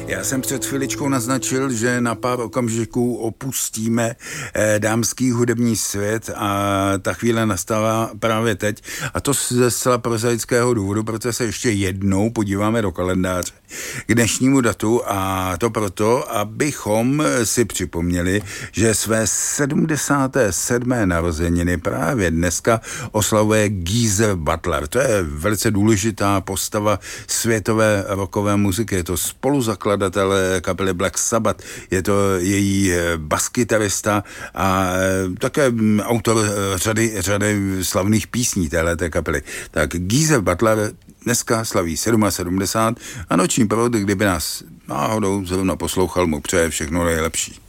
Já jsem před chviličkou naznačil, že na pár okamžiků opustíme dámský hudební svět a ta chvíle nastává právě teď. A to ze zcela prozaického důvodu, protože se ještě jednou podíváme do kalendáře k dnešnímu datu, a to proto, abychom si připomněli, že své 77. narozeniny právě dneska oslavuje Geezer Butler. To je velice důležitá postava světové rockové muziky. Je to spoluzakladatel kapely Black Sabbath, je to její baskytarista a také autor řady slavných písní téhleté kapely. Tak Geezer Butler dneska slaví 77 a noční provod, kdyby nás náhodou zrovna poslouchal, mu přeje všechno nejlepší.